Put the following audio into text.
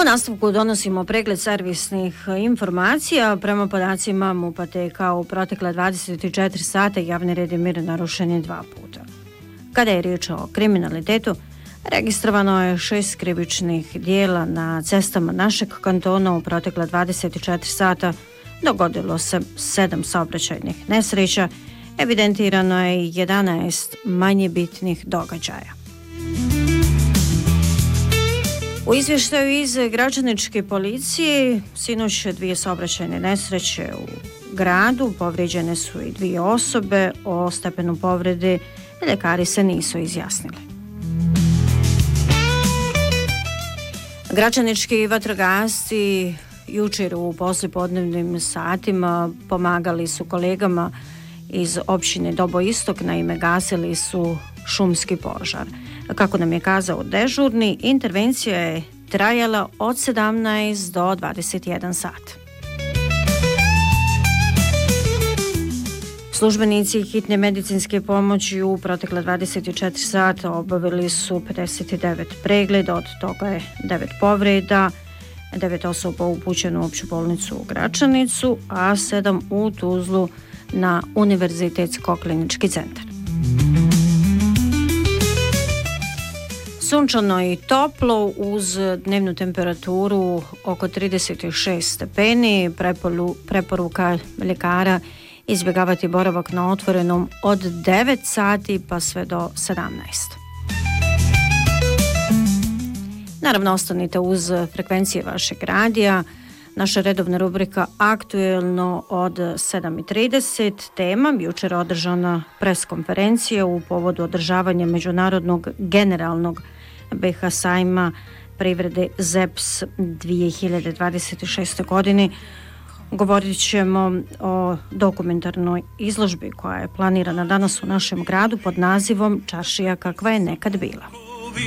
U nastavku donosimo pregled servisnih informacija. Prema podacima MUP-a TK u protekle 24 sata javni red i mir narušen je 2 puta. Kada je riječ o kriminalitetu, registrovano je 6 krivičnih dijela na cestama našeg kantona u protekle 24 sata, dogodilo se 7 saobraćajnih nesreća, evidentirano je 11 manje bitnih događaja. U izvještaju iz građaničke policije sinoć 2 saobraćajne nesreće u gradu, povrijeđene su i 2 osobe, o stepenu povrede ljekari se nisu izjasnili. Građanički vatrogasci jučer u poslijepodnevnim satima pomagali su kolegama iz općine Dobo Istok, naime gasili su šumski požar. Kako nam je kazao dežurni, intervencija je trajala od 17 do 21 sat. Službenici hitne medicinske pomoći u protekle 24 sata obavili su 59 pregleda, od toga je 9 povreda, 9 osoba upućeno u opću bolnicu u Gračanicu, a 7 u Tuzlu na Univerzitetsko-klinički centar. Sunčano i toplo uz dnevnu temperaturu oko 36 stepeni, preporuka ljekara izbjegavati boravak na otvorenom od 9 sati pa sve do 17. Naravno, ostanite uz frekvencije vašeg radija. Naša redovna rubrika Aktuelno od 7:30. Tema jučer održana preskonferencija u povodu održavanja Međunarodnog generalnog BiH sajma privrede ZEPS 2026. godine. Govorit ćemo o dokumentarnoj izložbi koja je planirana danas u našem gradu pod nazivom Čaršija kakva je nekad bila.